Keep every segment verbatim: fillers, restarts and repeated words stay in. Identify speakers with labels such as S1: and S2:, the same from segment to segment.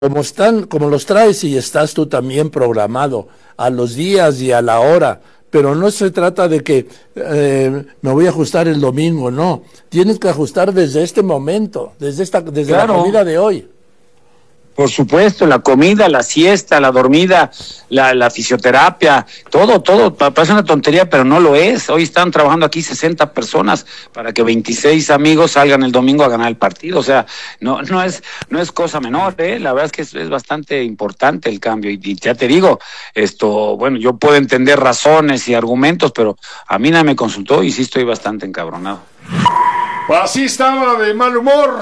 S1: como están, como los traes y estás tú también programado a los días y a la hora, pero no se trata de que eh, me voy a ajustar el domingo, no. Tienes que ajustar desde este momento, desde esta, desde claro. la comida de hoy.
S2: Por supuesto, la comida, la siesta, la dormida, la, la fisioterapia, todo, todo, parece una tontería, pero no lo es. Hoy están trabajando aquí sesenta personas para que veintiséis amigos salgan el domingo a ganar el partido. O sea, no no es no es cosa menor, ¿eh? La verdad es que es, es bastante importante el cambio. Y, y ya te digo, esto, bueno, yo puedo entender razones y argumentos, pero a mí nadie me consultó y sí estoy bastante encabronado.
S3: Pues así estaba de mal humor,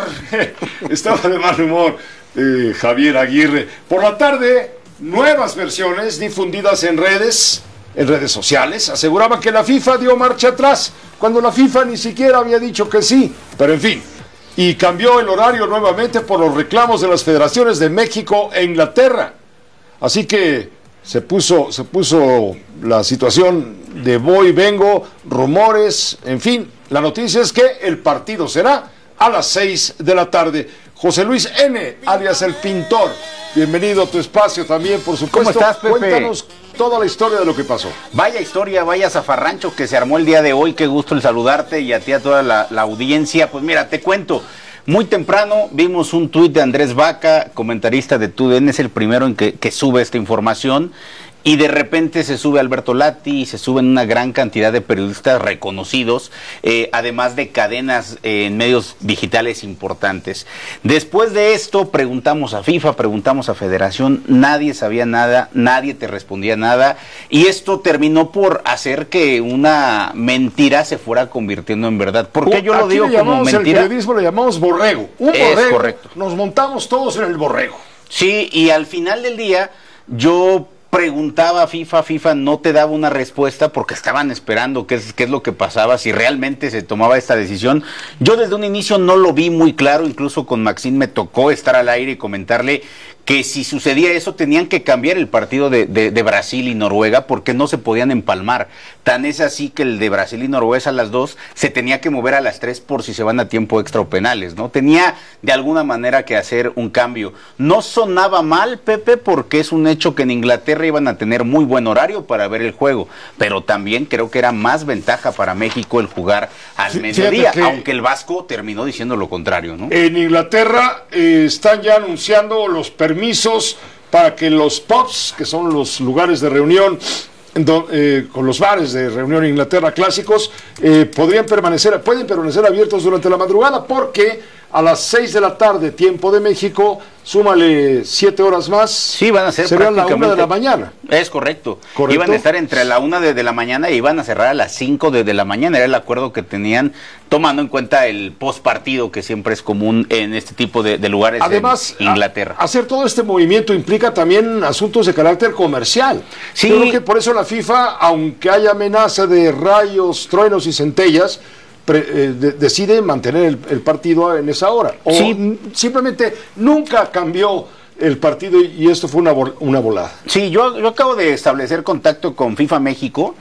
S3: estaba de mal humor. Eh, Javier Aguirre. Por la tarde, nuevas versiones difundidas en redes, en redes sociales, aseguraban que la FIFA dio marcha atrás, cuando la FIFA ni siquiera había dicho que sí, pero en fin, y cambió el horario nuevamente por los reclamos de las federaciones de México e Inglaterra. Así que se puso, se puso la situación de voy, vengo, rumores, en fin, la noticia es que el partido será a las seis de la tarde. José Luis N., alias El Pintor, bienvenido a tu espacio también, por supuesto.
S4: ¿Cómo estás, Pepe?
S3: Cuéntanos toda la historia de lo que pasó.
S4: Vaya historia, vaya zafarrancho que se armó el día de hoy, qué gusto el saludarte y a ti a toda la, la audiencia. Pues mira, te cuento, muy temprano vimos un tuit de Andrés Vaca, comentarista de T U D N, es el primero en que, que sube esta información. Y de repente se sube Alberto Lati y se suben una gran cantidad de periodistas reconocidos, eh, además de cadenas eh, en medios digitales importantes. Después de esto preguntamos a FIFA, preguntamos a Federación, nadie sabía nada, nadie te respondía nada, y esto terminó por hacer que una mentira se fuera convirtiendo en verdad. ¿Por qué yo lo digo como mentira?
S3: El periodismo le llamamos borrego, un borrego.
S4: Es correcto.
S3: Nos montamos todos en el borrego.
S4: Sí, y al final del día yo preguntaba a FIFA, FIFA no te daba una respuesta porque estaban esperando qué es, qué es lo que pasaba, si realmente se tomaba esta decisión. Yo desde un inicio no lo vi muy claro, incluso con Maxine me tocó estar al aire y comentarle que si sucedía eso tenían que cambiar el partido de, de, de Brasil y Noruega porque no se podían empalmar. Tan es así que el de Brasil y Noruega a las dos se tenía que mover a las tres por si se van a tiempo extra o penales, ¿no? Tenía de alguna manera que hacer un cambio. No sonaba mal, Pepe, porque es un hecho que en Inglaterra iban a tener muy buen horario para ver el juego, pero también creo que era más ventaja para México el jugar al sí, mediodía, aunque el Vasco terminó diciendo lo contrario, ¿no?
S3: En Inglaterra eh, están ya anunciando los permisos para que los pubs, que son los lugares de reunión, do, eh, con los bares de reunión en Inglaterra clásicos, eh, podrían permanecer, pueden permanecer abiertos durante la madrugada, porque a las seis de la tarde, tiempo de México, súmale siete horas más.
S4: Sí, van a ser
S3: serían la una de la mañana.
S4: Es correcto.
S3: ¿Correcto?
S4: Iban a estar entre la una de, de la mañana y iban a cerrar a las cinco de, de la mañana. Era el acuerdo que tenían, tomando en cuenta el post partido, que siempre es común en este tipo de, de lugares. Además, en Inglaterra.
S3: A, hacer todo este movimiento implica también asuntos de carácter comercial. Sí. Yo creo que por eso la FIFA, aunque haya amenaza de rayos, truenos y centellas, Pre, eh, de, decide mantener el, el partido en esa hora. O sí. simplemente nunca cambió el partido y, y esto fue una, una volada.
S4: Sí, yo, yo acabo de establecer contacto con FIFA México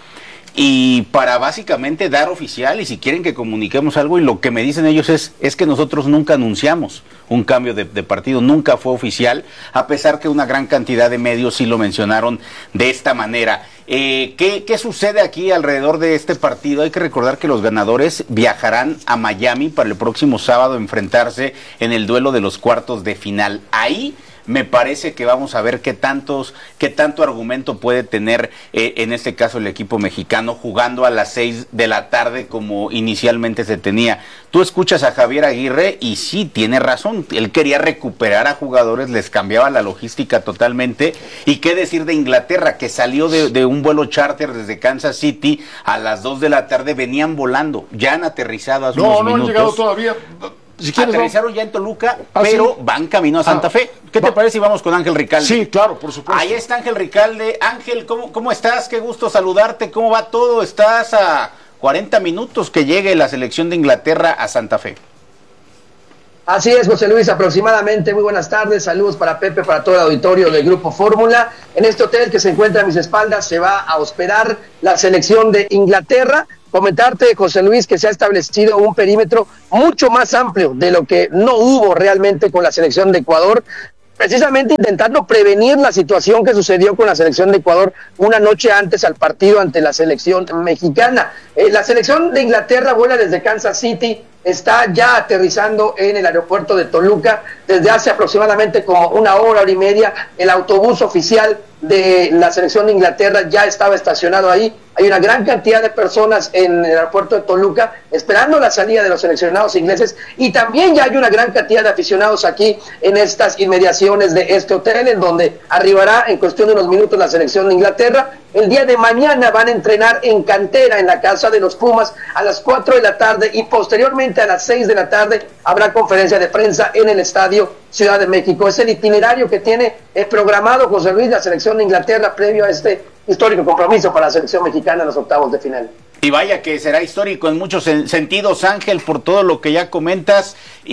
S4: y para básicamente dar oficial, y si quieren que comuniquemos algo, y lo que me dicen ellos es, es que nosotros nunca anunciamos un cambio de, de partido, nunca fue oficial, a pesar que una gran cantidad de medios sí lo mencionaron de esta manera. Eh, ¿qué, ¿Qué sucede aquí alrededor de este partido? Hay que recordar que los ganadores viajarán a Miami para el próximo sábado a enfrentarse en el duelo de los cuartos de final. Ahí me parece que vamos a ver qué tantos, qué tanto argumento puede tener eh, en este caso el equipo mexicano jugando a las seis de la tarde como inicialmente se tenía. Tú escuchas a Javier Aguirre y sí, tiene razón, él quería recuperar a jugadores, les cambiaba la logística totalmente. Y qué decir de Inglaterra, que salió de, de un vuelo charter desde Kansas City a las dos de la tarde, venían volando, ya han aterrizado hace
S3: no,
S4: unos
S3: no
S4: minutos.
S3: No, no han llegado todavía.
S4: Si quieres, aterrizaron ya en Toluca, ¿Ah, pero sí? van camino a Santa ah, Fe. ¿Qué te va. parece si vamos con Ángel Ricalde?
S3: Sí, claro, por supuesto.
S4: Ahí está Ángel Ricalde. Ángel, ¿cómo, cómo estás? Qué gusto saludarte. ¿Cómo va todo? Estás a cuarenta minutos que llegue la selección de Inglaterra a Santa Fe.
S5: Así es, José Luis, aproximadamente. Muy buenas tardes, saludos para Pepe, para todo el auditorio del Grupo Fórmula. En este hotel que se encuentra a mis espaldas se va a hospedar la selección de Inglaterra. Comentarte, José Luis, que se ha establecido un perímetro mucho más amplio de lo que no hubo realmente con la selección de Ecuador. precisamente intentando prevenir la situación que sucedió con la selección de Ecuador una noche antes al partido ante la selección mexicana. Eh, la selección de Inglaterra vuela desde Kansas City, está ya aterrizando en el aeropuerto de Toluca desde hace aproximadamente como una hora, hora y media. El autobús oficial de la selección de Inglaterra ya estaba estacionado ahí. Hay una gran cantidad de personas en el aeropuerto de Toluca esperando la salida de los seleccionados ingleses, y también ya hay una gran cantidad de aficionados aquí en estas inmediaciones de este hotel, en donde arribará en cuestión de unos minutos la selección de Inglaterra. El día de mañana van a entrenar en cantera en la casa de los Pumas a las cuatro de la tarde, y posteriormente a las seis de la tarde habrá conferencia de prensa en el Estadio Ciudad de México. Es el itinerario que tiene eh, programado José Luis la selección de Inglaterra previo a este histórico compromiso para la selección mexicana en los octavos de final.
S4: Y vaya que será histórico en muchos sentidos, Ángel, por todo lo que ya comentas.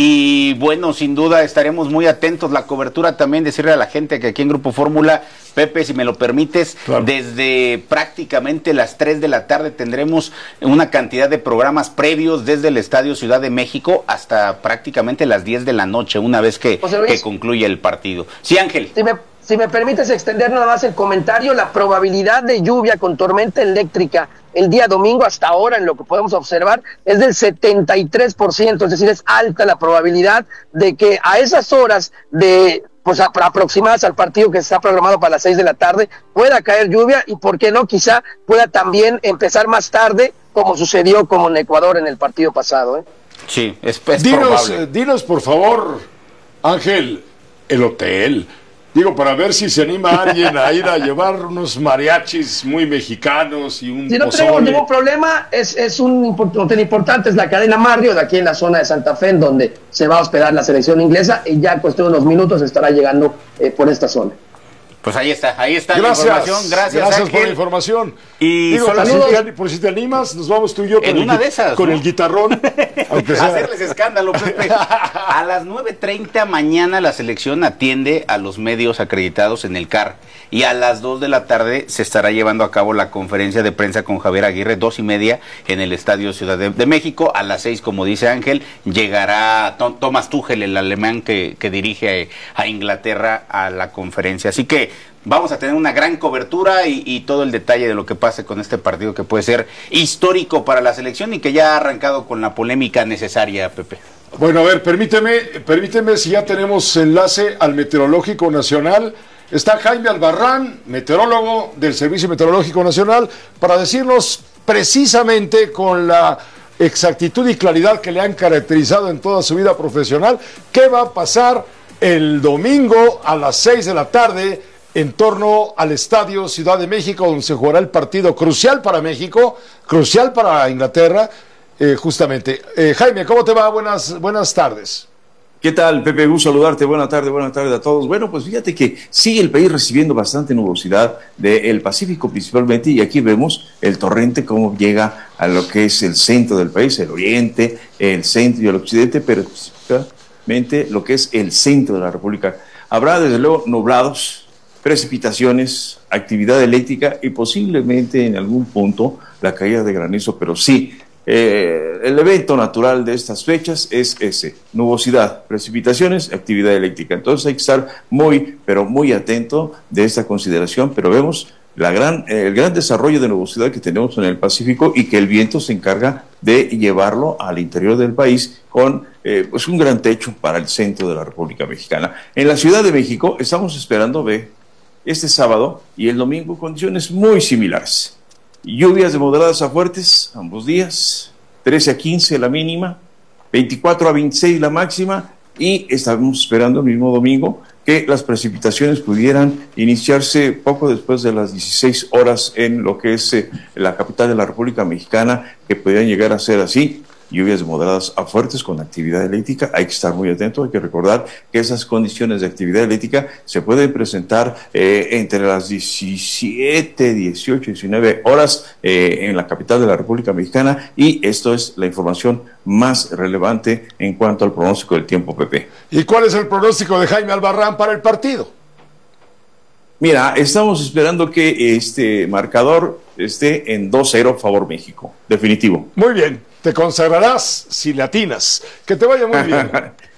S4: Y bueno, sin duda estaremos muy atentos. La cobertura también, decirle a la gente que aquí en Grupo Fórmula, Pepe, si me lo permites, claro, desde prácticamente las tres de la tarde tendremos una cantidad de programas previos desde el Estadio Ciudad de México hasta prácticamente las diez de la noche, una vez que, que concluye el partido. Sí, Ángel.
S5: Si me, si me permites extender nada más el comentario, la probabilidad de lluvia con tormenta eléctrica el día domingo, hasta ahora en lo que podemos observar, es del setenta y tres por ciento, es decir, es alta la probabilidad de que a esas horas de pues aproximadas al partido que está programado para las seis de la tarde pueda caer lluvia, y por qué no, quizá pueda también empezar más tarde, como sucedió como en Ecuador en el partido pasado, ¿eh?
S4: Sí, es, es
S3: dinos,
S4: probable.
S3: Eh, dinos por favor, Ángel, el hotel. Digo, para ver si se anima alguien a ir a llevar unos mariachis muy mexicanos y un
S5: Si no
S3: pozole.
S5: tenemos ningún problema, es, es un hotel importante, es la cadena Marriott, aquí en la zona de Santa Fe, en donde se va a hospedar la selección inglesa, y ya en cuestión de unos minutos estará llegando eh, por esta zona.
S4: Pues ahí está, ahí está
S3: gracias,
S4: la información. Gracias,
S3: gracias
S4: Ángel.
S3: por la información.
S4: Y
S3: Digo, por,
S5: saludos.
S3: si te, por si te animas, nos vamos tú y yo con,
S4: en
S3: el,
S4: una de esas,
S3: con
S4: ¿no?
S3: el guitarrón. Aunque sea.
S4: Hacerles escándalo, Pepe. A las nueve treinta mañana la selección atiende a los medios acreditados en el C A R, y a las dos de la tarde se estará llevando a cabo la conferencia de prensa con Javier Aguirre, dos y media en el Estadio Ciudad de, de México. A las seis, como dice Ángel, llegará Tom, Thomas Tuchel, el alemán que, que dirige a, a Inglaterra, a la conferencia. Así que vamos a tener una gran cobertura y, y todo el detalle de lo que pase con este partido, que puede ser histórico para la selección y que ya ha arrancado con la polémica necesaria, Pepe.
S3: Bueno, a ver, permíteme, permíteme si ya tenemos enlace al Meteorológico Nacional. Está Jaime Albarrán, meteorólogo del Servicio Meteorológico Nacional, para decirnos precisamente con la exactitud y claridad que le han caracterizado en toda su vida profesional, qué va a pasar el domingo a las seis de la tarde en torno al Estadio Ciudad de México, donde se jugará el partido crucial para México, crucial para Inglaterra, eh, justamente. Eh, Jaime, ¿cómo te va? Buenas, buenas tardes.
S6: ¿Qué tal, Pepe? Gusto saludarte. Buenas tardes, buenas tardes a todos. Bueno, pues fíjate que sigue el país recibiendo bastante nubosidad del Pacífico principalmente, y aquí vemos el torrente cómo llega a lo que es el centro del país, el oriente, el centro y el occidente, pero principalmente lo que es el centro de la República. Habrá desde luego nublados, precipitaciones, actividad eléctrica y posiblemente en algún punto la caída de granizo, pero sí, eh, el evento natural de estas fechas es ese: nubosidad, precipitaciones, actividad eléctrica. Entonces hay que estar muy, pero muy atento de esta consideración, pero vemos la gran, eh, el gran desarrollo de nubosidad que tenemos en el Pacífico, y que el viento se encarga de llevarlo al interior del país con eh, pues un gran techo para el centro de la República Mexicana. En la Ciudad de México estamos esperando ver este sábado y el domingo condiciones muy similares. Lluvias de moderadas a fuertes ambos días, trece a quince la mínima, veinticuatro a veintiséis la máxima, y estamos esperando el mismo domingo que las precipitaciones pudieran iniciarse poco después de las dieciséis horas en lo que es eh, la capital de la República Mexicana, que pudieran llegar a ser así: lluvias de moderadas a fuertes con actividad eléctrica. Hay que estar muy atento, hay que recordar que esas condiciones de actividad eléctrica se pueden presentar eh, entre las diecisiete, dieciocho, diecinueve horas eh, en la capital de la República Mexicana, y esto es la información más relevante en cuanto al pronóstico del tiempo, Pepe.
S3: ¿Y cuál es el pronóstico de Jaime Albarrán para el partido?
S6: Mira, estamos esperando que este marcador esté en dos cero favor México, definitivo.
S3: Muy bien, te consagrarás si le atinas. Que te vaya muy bien.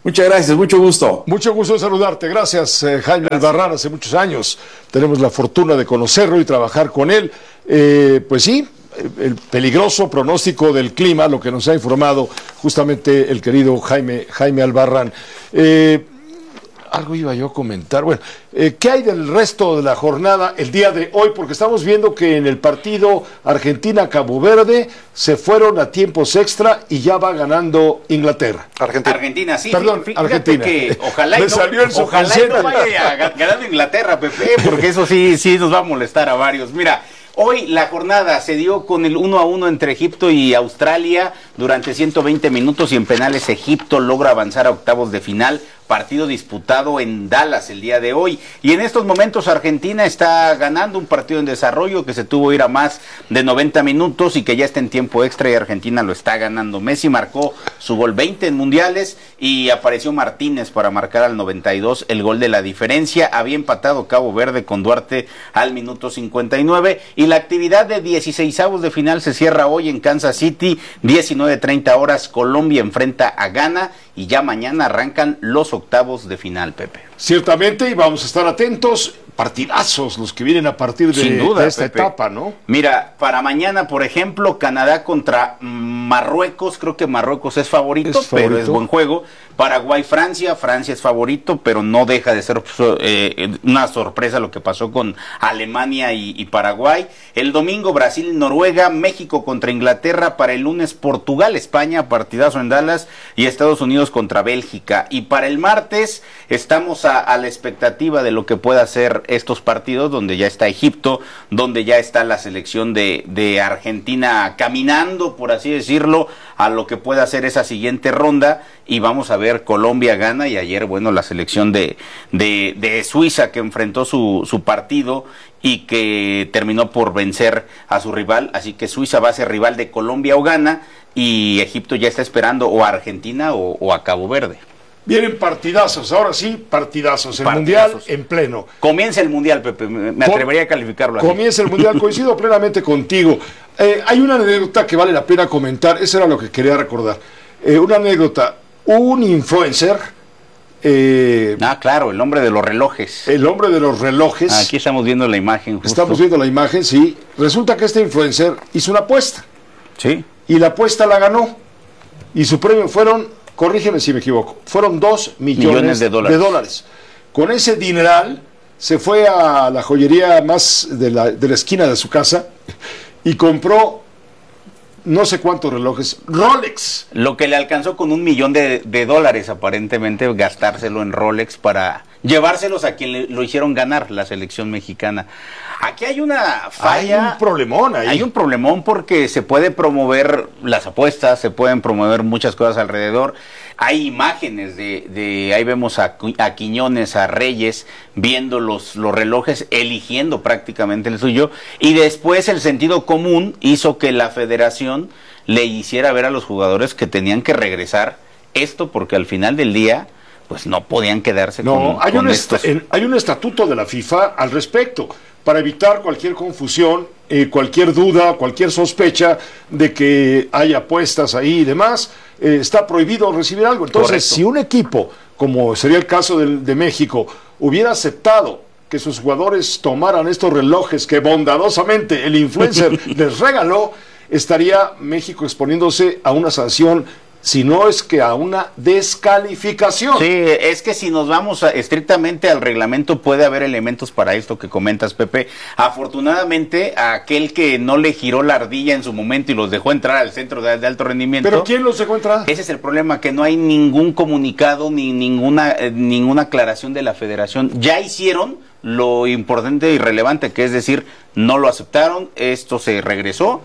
S6: Muchas gracias, mucho gusto.
S3: Mucho gusto saludarte. Gracias, eh, Jaime Albarrán. Hace muchos años tenemos la fortuna de conocerlo y trabajar con él. Eh, pues sí, el peligroso pronóstico del clima, lo que nos ha informado justamente el querido Jaime, Jaime Albarrán. Eh, algo iba yo a comentar. Bueno, eh, ¿qué hay del resto de la jornada el día de hoy? Porque estamos viendo que en el partido Argentina-Cabo Verde se fueron a tiempos extra y ya va ganando Inglaterra.
S4: Argentina, Argentina sí.
S3: Perdón,
S4: fíjate
S3: Argentina.
S4: Que ojalá, y no,
S3: salió el
S4: ojalá y no vaya ganando Inglaterra, Pepe, porque eso sí, sí nos va a molestar a varios. Mira, hoy la jornada se dio con el uno a uno entre Egipto y Australia durante ciento veinte minutos y en penales Egipto logra avanzar a octavos de final. Partido disputado en Dallas el día de hoy. Y en estos momentos Argentina está ganando un partido en desarrollo que se tuvo que ir a más de noventa minutos y que ya está en tiempo extra y Argentina lo está ganando. Messi marcó su gol veinte en mundiales y apareció Martínez para marcar al noventa y dos el gol de la diferencia. Había empatado Cabo Verde con Duarte al minuto cincuenta y nueve y la actividad de dieciseisavos de final se cierra hoy en Kansas City, diecinueve treinta horas. Colombia enfrenta a Ghana y ya mañana arrancan los octavos de final, Pepe.
S3: Ciertamente, y vamos a estar atentos, partidazos los que vienen a partir de,
S4: Sin duda,
S3: de esta
S4: Pepe.
S3: etapa, ¿no?
S4: Mira, para mañana, por ejemplo, Canadá contra Marruecos, creo que Marruecos es favorito,
S3: Es favorito.
S4: pero es buen juego. Paraguay, Francia, Francia es favorito, pero no deja de ser eh, una sorpresa lo que pasó con Alemania y, y Paraguay. El domingo, Brasil, Noruega, México contra Inglaterra, para el lunes, Portugal, España, partidazo en Dallas, y Estados Unidos contra Bélgica. Y para el martes, estamos a, a la expectativa de lo que pueda ser estos partidos, donde ya está Egipto, donde ya está la selección de, de Argentina caminando, por así decirlo, a lo que pueda ser esa siguiente ronda, y vamos a ver Colombia gana, y ayer, bueno, la selección de, de, de Suiza que enfrentó su, su partido y que terminó por vencer a su rival, así que Suiza va a ser rival de Colombia o Ghana, y Egipto ya está esperando o a Argentina o, o a Cabo Verde.
S3: Vienen partidazos, ahora sí, partidazos. El
S4: Partidazos.
S3: Mundial en pleno.
S4: Comienza el Mundial, Pepe, me me atrevería a calificarlo así.
S3: Comienza el Mundial, coincido plenamente contigo. Eh, hay una anécdota que vale la pena comentar, eso era lo que quería recordar. Eh, una anécdota, un influencer, eh,
S4: Ah, claro, el hombre de los relojes.
S3: el hombre de los relojes,
S4: Aquí estamos viendo la imagen. Justo.
S3: estamos viendo la imagen, sí, resulta que este influencer hizo una apuesta,
S4: Sí.
S3: y la apuesta la ganó, y su premio fueron, corrígeme si me equivoco, fueron dos millones,
S4: Millones de dólares.
S3: de dólares. Con ese dineral se fue a la joyería más de la, de la esquina de su casa y compró no sé cuántos relojes, Rolex.
S4: Lo que le alcanzó con un millón de, de dólares, aparentemente, gastárselo en Rolex para llevárselos a quien le, lo hicieron ganar, la selección mexicana. Aquí hay una falla.
S3: Hay un problemón ahí.
S4: Hay un problemón porque se puede promover las apuestas, se pueden promover muchas cosas alrededor. Hay imágenes de, de ahí vemos a, a Quiñones, a Reyes, viendo los, los relojes, eligiendo prácticamente el suyo, y después el sentido común hizo que la federación le hiciera ver a los jugadores que tenían que regresar esto, porque al final del día pues no podían quedarse
S3: No,
S4: con,
S3: hay,
S4: con
S3: un
S4: estos.
S3: esta- en- hay un estatuto de la FIFA al respecto, para evitar cualquier confusión, eh, cualquier duda, cualquier sospecha de que hay apuestas ahí y demás. Eh, está prohibido recibir algo. Entonces,
S4: Correcto.
S3: si un equipo, como sería el caso del- de México, hubiera aceptado que sus jugadores tomaran estos relojes que bondadosamente el influencer les regaló, estaría México exponiéndose a una sanción, si no es que a una descalificación.
S4: Sí, es que si nos vamos a- estrictamente al reglamento, puede haber elementos para esto que comentas, Pepe. Afortunadamente, a aquel que no le giró la ardilla en su momento y los dejó entrar al centro de, de alto rendimiento.
S3: ¿Pero quién los dejó entrar?
S4: Ese es el problema, que no hay ningún comunicado ni ninguna, eh, ninguna aclaración de la federación. Ya hicieron lo importante y relevante, que es decir, no lo aceptaron, esto se regresó,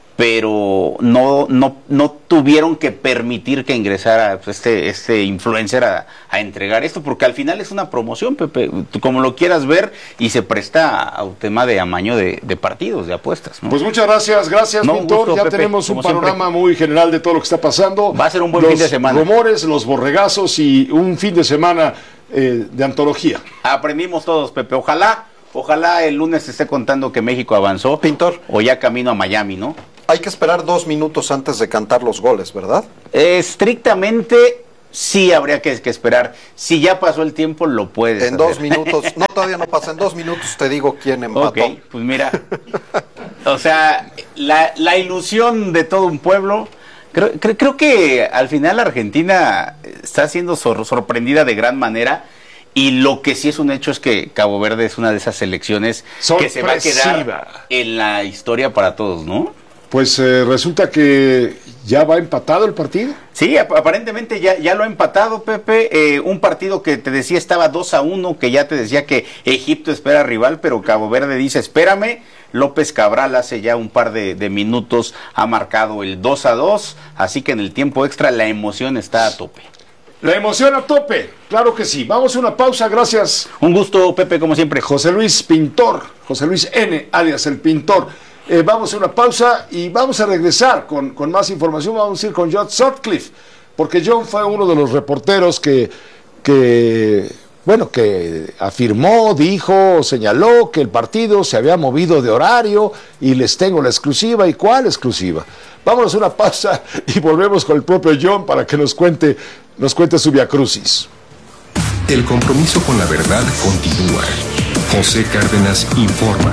S4: pero no no no tuvieron que permitir que ingresara este este influencer a, a entregar esto, porque al final es una promoción, Pepe, tú como lo quieras ver, y se presta a un tema de amaño de, de partidos, de apuestas, ¿no?
S3: Pues muchas gracias, gracias,
S4: No,
S3: Pintor.
S4: gusto,
S3: ya
S4: Pepe,
S3: tenemos un
S4: como siempre.
S3: panorama muy general de todo lo que está pasando.
S4: Va a ser un buen
S3: Los
S4: fin de semana.
S3: rumores, los borregazos y un fin de semana eh, de antología.
S4: Aprendimos todos, Pepe. Ojalá, ojalá el lunes se esté contando que México avanzó.
S7: Pintor.
S4: O ya camino a Miami, ¿no?
S7: Hay que esperar dos minutos antes de cantar los goles, ¿verdad?
S4: Eh, estrictamente sí habría que, que esperar. Si ya pasó el tiempo, lo puedes
S7: En
S4: hacer.
S7: dos minutos, no, todavía no pasa, en dos minutos te digo quién empató.
S4: Ok, pues mira, o sea, la, la ilusión de todo un pueblo, creo, creo, creo que al final Argentina está siendo sor, sorprendida de gran manera, y lo que sí es un hecho es que Cabo Verde es una de esas selecciones que se va a quedar en la historia para todos, ¿no?
S3: Pues eh, resulta que ya va empatado el partido.
S4: Sí, ap aparentemente ya, ya lo ha empatado, Pepe. Eh, un partido que te decía estaba dos a uno, que ya te decía que Egipto espera rival, pero Cabo Verde dice, espérame. López Cabral hace ya un par de, de minutos ha marcado el dos a dos, así que en el tiempo extra la emoción está a tope.
S3: La emoción a tope, claro que sí. Vamos a una pausa, gracias.
S4: Un gusto, Pepe, como siempre.
S3: José Luis Pintor, José Luis N, alias el Pintor. Eh, vamos a una pausa y vamos a regresar con, con más información. Vamos a ir con John Sutcliffe, porque John fue uno de los reporteros que, que, bueno, que afirmó, dijo, señaló que el partido se había movido de horario, y les tengo la exclusiva. ¿Y cuál exclusiva? Vámonos a una pausa y volvemos con el propio John para que nos cuente, nos cuente su viacrucis.
S8: El compromiso con la verdad continúa. José Cárdenas informa.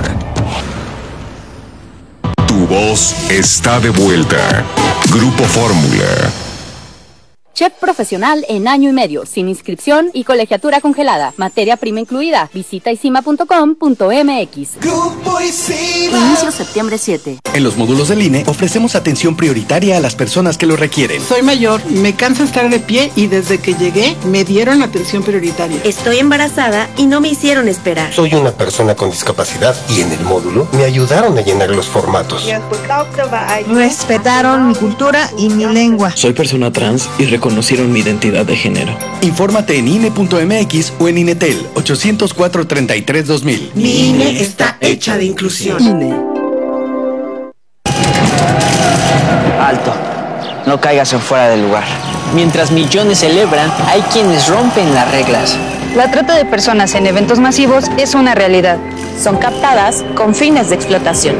S8: Tu voz está de vuelta. Grupo Fórmula.
S9: Chef profesional en año y medio, sin inscripción y colegiatura congelada. Materia prima incluida. Visita isima punto com punto mx.
S10: Grupo Isima.
S9: Inicio septiembre siete.
S10: En los módulos del I N E ofrecemos atención prioritaria a las personas que lo requieren.
S11: Soy mayor, me cansa estar de pie y desde que llegué me dieron atención prioritaria.
S12: Estoy embarazada y no me hicieron esperar.
S13: Soy una persona con discapacidad y en el módulo me ayudaron a llenar los formatos.
S14: Respetaron mi cultura y mi lengua.
S15: Soy persona trans y reconocieron mi identidad de género.
S10: Infórmate en I N E punto M X o en Inetel ochocientos cuatro, treinta y tres, dos mil.
S14: Mi I N E está hecha de inclusión.
S16: I N E. Alto, no caigas en fuera del lugar. Mientras millones celebran, hay quienes rompen las reglas.
S17: La trata de personas en eventos masivos es una realidad.
S18: Son captadas con fines de explotación.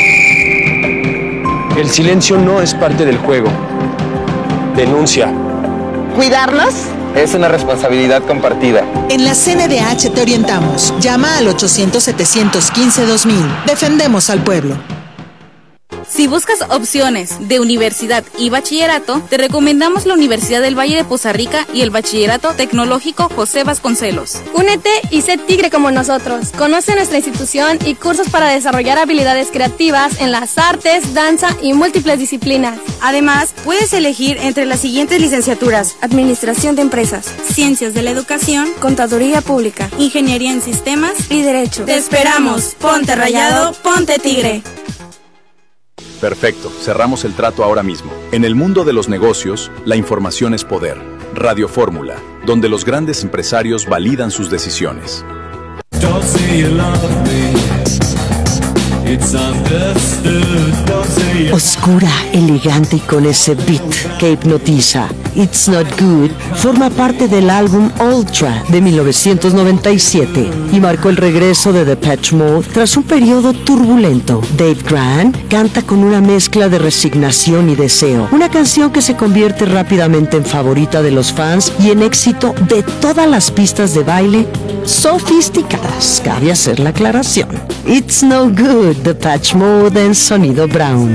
S19: El silencio no es parte del juego. Denuncia.
S20: ¿Cuidarnos?
S19: Es una responsabilidad compartida.
S14: En la C N D H te orientamos. Llama al ochocientos, setecientos quince, dos mil. Defendemos al pueblo.
S21: Si buscas opciones de universidad y bachillerato, te recomendamos la Universidad del Valle de Poza Rica y el Bachillerato Tecnológico José Vasconcelos.
S22: Únete y sé tigre como nosotros. Conoce nuestra institución y cursos para desarrollar habilidades creativas en las artes, danza y múltiples disciplinas.
S23: Además, puedes elegir entre las siguientes licenciaturas:
S22: Administración de Empresas,
S23: Ciencias de la Educación,
S22: Contaduría Pública,
S23: Ingeniería en Sistemas
S22: y Derecho.
S23: Te esperamos. Ponte rayado, ponte tigre.
S24: Perfecto, cerramos el trato ahora mismo. En el mundo de los negocios, la información es poder. Radio Fórmula, donde los grandes empresarios validan sus decisiones.
S25: Oscura, elegante y con ese beat que hipnotiza. It's Not Good forma parte del álbum Ultra de mil novecientos noventa y siete y marcó el regreso de Depeche Mode tras un periodo turbulento. Dave Grant canta con una mezcla de resignación y deseo, una canción que se convierte rápidamente en favorita de los fans y en éxito de todas las pistas de baile sofisticadas. Cabe hacer la aclaración. It's No Good, Depeche Mode en sonido Brown.